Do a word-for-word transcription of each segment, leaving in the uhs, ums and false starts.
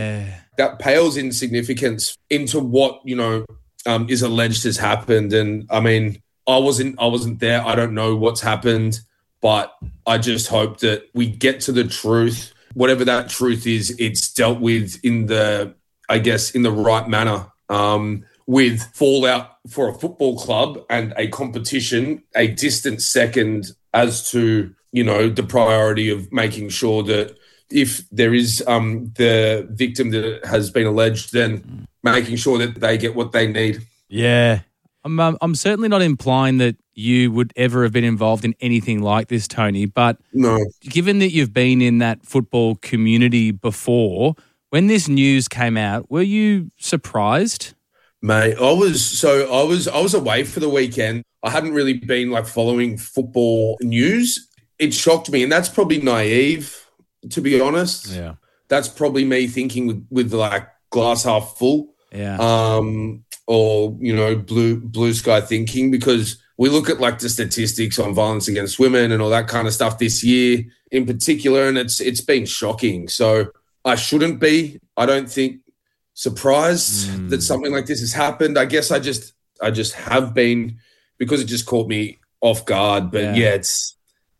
Yeah. That pales in significance into what, you know, um, is alleged has happened. And I mean, I wasn't, I wasn't there. I don't know what's happened, but I just hope that we get to the truth. Whatever that truth is, it's dealt with in the, I guess, in the right manner, um, with fallout for a football club and a competition, a distant second as to, you know, the priority of making sure that if there is um, the victim that has been alleged, then making sure that they get what they need. Yeah. I'm, um, I'm certainly not implying that you would ever have been involved in anything like this, Tony, but no. Given that you've been in that football community before, when this news came out, were you surprised? Mate, I was so I was I was away for the weekend. I hadn't really been like following football news. It shocked me, and that's probably naive, to be honest. Yeah, that's probably me thinking with, with like glass half full. Yeah, um, or you know, blue blue sky thinking, because we look at like the statistics on violence against women and all that kind of stuff this year in particular, and it's it's been shocking. So I shouldn't be. I don't think. Surprised mm. that something like this has happened. I guess I just I just have been, because it just caught me off guard. But yeah, yeah it's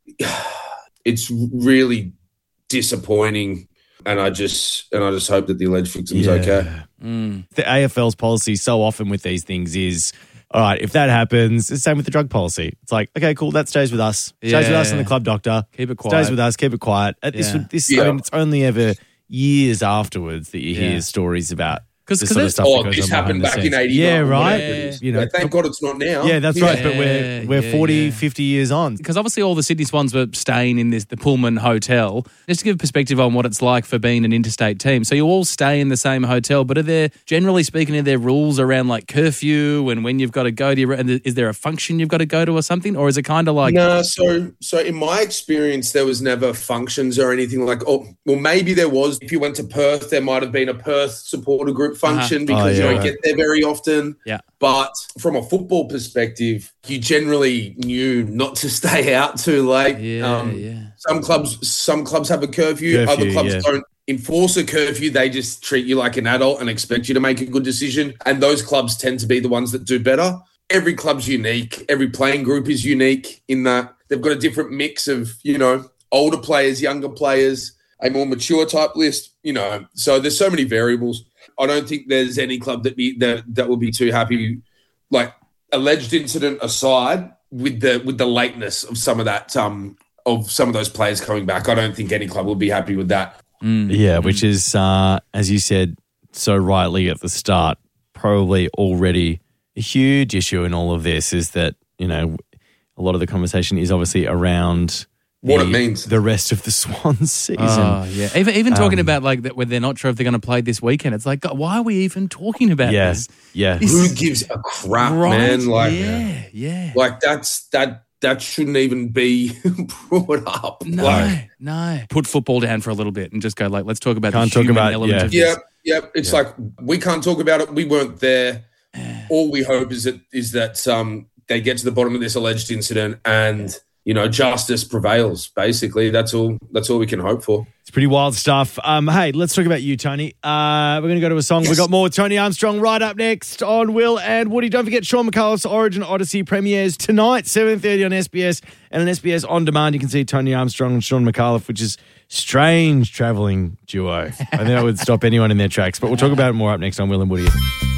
it's really disappointing, and I just and I just hope that the alleged victim's yeah. okay. Mm. The A F L's policy so often with these things is, all right, if that happens, it's the same with the drug policy. It's like, okay, cool, that stays with us. Stays yeah. with us and the club doctor. Keep it quiet. Stays with us, keep it quiet. Yeah. This, this, yeah. I mean, it's only ever years afterwards that you hear yeah. stories about Because this sort of stuff. Oh, that goes this on happened back in eighty. Yeah, right. Yeah. You know, yeah, thank God it's not now. Yeah, that's yeah. right. But we're we're yeah, forty, yeah. fifty years on. Because obviously all the Sydney Swans were staying in this the Pullman Hotel. Just to give perspective on what it's like for being an interstate team. So you all stay in the same hotel, but are there, generally speaking, are there rules around like curfew and when you've got to go to your, and is there a function you've got to go to or something? Or is it kind of like... No, so so in my experience, there was never functions or anything like, oh, well, maybe there was. If you went to Perth, there might have been a Perth supporter group function Uh-huh. because Oh, yeah, you don't right. get there very often. Yeah. But from a football perspective, you generally knew not to stay out too late. Yeah, um, yeah. Some clubs, some clubs have a curfew. Curfew, Other clubs yeah. don't enforce a curfew. They just treat you like an adult and expect you to make a good decision. And those clubs tend to be the ones that do better. Every club's unique. Every playing group is unique in that they've got a different mix of, you know, older players, younger players, a more mature type list, you know. So there's so many variables. I don't think there's any club that be that that will be too happy, like alleged incident aside, with the with the lateness of some of that um of some of those players coming back. I don't think any club will be happy with that. Mm. Yeah, which is, uh, as you said so rightly at the start, probably already a huge issue in all of this is that, you know, a lot of the conversation is obviously around What the, it means. the rest of the Swans season. Oh, yeah. Even even talking Um, about like that when they're not sure if they're going to play this weekend. It's like, God, why are we even talking about Yeah, this? yeah. This- Who gives a crap, Right? man? Like, yeah, yeah. like that's that that shouldn't even be brought up. No, Like, no. Put football down for a little bit and just go like, let's talk about Can't the talk human about- element yeah. of yeah, this. yeah. It's like we can't talk about it. We weren't there. All we hope is that is that um, they get to the bottom of this alleged incident and you know justice prevails. Basically, that's all. That's all we can hope for. It's pretty wild stuff. Um, hey, let's talk about you, Tony. Uh, we're going to go to a song. Yes. We've got more Tony Armstrong right up next on Will and Woody. Don't forget Sean McAuliffe's Origin Odyssey premieres tonight, seven thirty on S B S and on S B S On Demand. You can see Tony Armstrong and Sean McAuliffe, which is strange travelling duo. I think that would stop anyone in their tracks. But we'll talk about it more up next on Will and Woody.